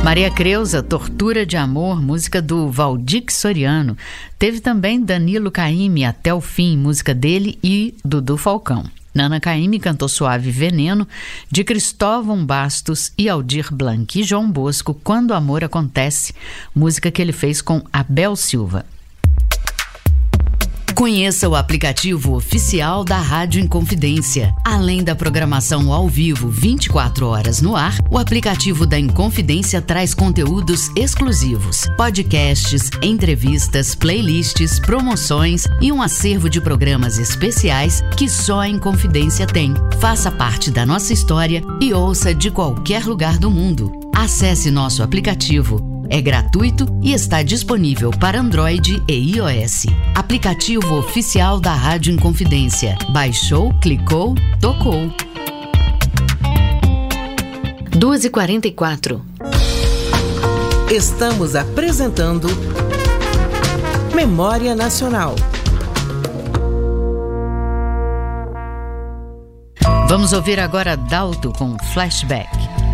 Maria Creuza, Tortura de Amor, música do Valdir Soriano. Teve também Danilo Caymmi, Até o Fim, música dele e Dudu Falcão. Nana Caymmi cantou Suave Veneno, de Cristóvão Bastos e Aldir Blanc. E João Bosco, Quando o Amor Acontece, música que ele fez com Abel Silva. Conheça o aplicativo oficial da Rádio Inconfidência. Além da programação ao vivo 24 horas no ar, o aplicativo da Inconfidência traz conteúdos exclusivos, podcasts, entrevistas, playlists, promoções e um acervo de programas especiais que só a Inconfidência tem. Faça parte da nossa história e ouça de qualquer lugar do mundo. Acesse nosso aplicativo. É gratuito e está disponível para Android e iOS. Aplicativo oficial da Rádio Inconfidência. Baixou, clicou, tocou. 2h44. Estamos apresentando Memória Nacional. Vamos ouvir agora Dalto com Flashback.